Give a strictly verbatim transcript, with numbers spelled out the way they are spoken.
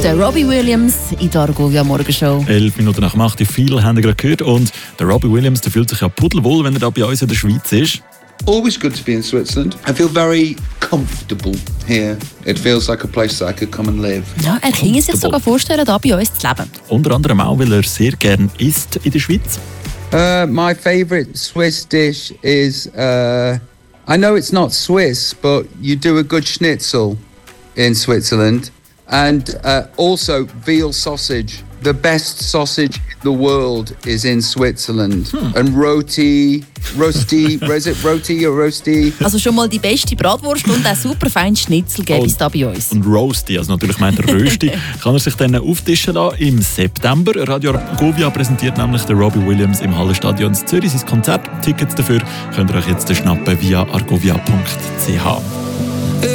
Der Robbie Williams in der Argovia Morgenshow. Elf Minuten nach acht, viel haben wir gerade gehört. Und der Robbie Williams, der fühlt sich ja pudelwohl, wenn er da bei uns in der Schweiz ist. Always good to be in Switzerland. I feel very comfortable here. It feels like a place that I could come and live. Ja, er kann sich sogar vorstellen, hier bei uns zu leben. Unter anderem auch, weil er sehr gern isst in der Schweiz. Uh, my favourite Swiss dish is, uh, I know it's not Swiss, but you do a good schnitzel in Switzerland. And uh, also veal sausage. The best sausage in the world is in Switzerland. Hmm. And roti, rosti, is it roti or rosti? Also schon mal die beste Bratwurst und ein super feines Schnitzel gäbe es da bei uns. Und Roasti, also natürlich meint er Rösti, kann er sich dann auftischen lassen im September. Radio Argovia präsentiert nämlich den Robbie Williams im Hallenstadion in Zürich sein Konzert. Tickets dafür könnt ihr euch jetzt schnappen via argovia punkt c h.